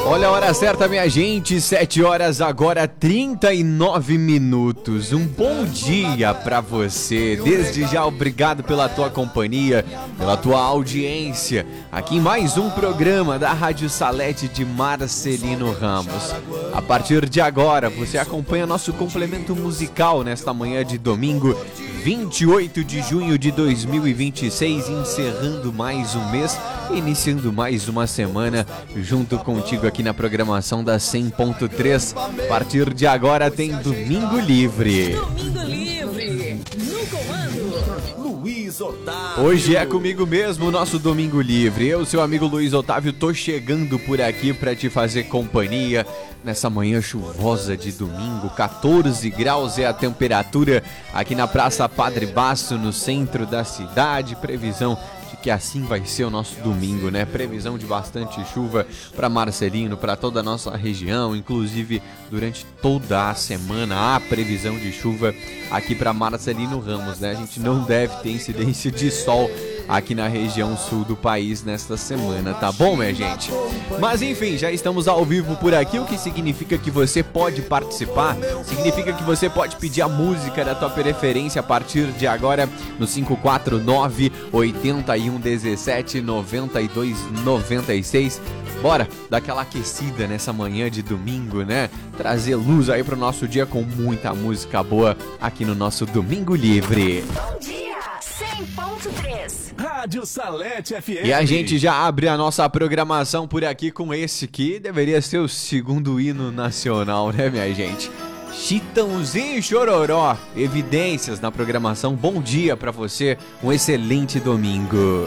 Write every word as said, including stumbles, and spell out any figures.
Olha a hora certa, minha gente, sete horas agora, trinta e nove minutos. Um bom dia pra você. Desde já, obrigado pela tua companhia, pela tua audiência. Aqui em mais um programa da Rádio Salete de Marcelino Ramos. A partir de agora, você acompanha nosso complemento musical nesta manhã de domingo, vinte e oito de junho de dois mil e vinte e seis, encerrando mais um mês, iniciando mais uma semana junto contigo aqui na programação da cem ponto três. A partir de agora tem Domingo Livre. Domingo Livre, no comando, Luiz Otávio. Hoje é comigo mesmo o nosso Domingo Livre. Eu, seu amigo Luiz Otávio, tô chegando por aqui para te fazer companhia nessa manhã chuvosa de domingo. Quatorze graus é a temperatura aqui na Praça Padre Basso, no centro da cidade. Previsão de que assim vai ser o nosso domingo, né? Previsão de bastante chuva para Marcelino, para toda a nossa região, inclusive durante toda a semana há previsão de chuva aqui para Marcelino Ramos, né? A gente não deve ter incidência de sol aqui na região sul do país nesta semana, tá bom, minha gente? Mas enfim, já estamos ao vivo por aqui, o que significa que você pode participar, significa que você pode pedir a música da tua preferência a partir de agora no cinco quatro nove, oito um um sete, nove dois nove seis. Bora dar aquela aquecida nessa manhã de domingo, né? Trazer luz aí pro nosso dia com muita música boa aqui no nosso Domingo Livre. Bom dia, cem ponto três. Rádio Salete F M. E a gente já abre a nossa programação por aqui com esse que deveria ser o segundo hino nacional, né, minha gente? Chitãozinho e Chororó, evidências na programação. Bom dia pra você, um excelente domingo.